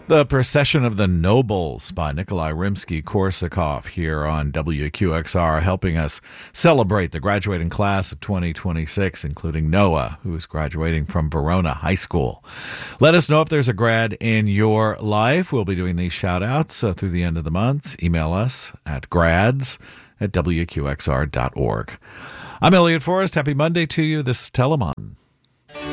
The Procession of the Nobles by Nikolai Rimsky-Korsakov here on WQXR, helping us celebrate the graduating class of 2026, including Noah, who is graduating from Verona High School. Let us know if there's a grad in your life. We'll be doing these shout-outs through the end of the month. Email us at grads@wqxr.org. I'm Elliot Forrest. Happy Monday to you. This is Telemann.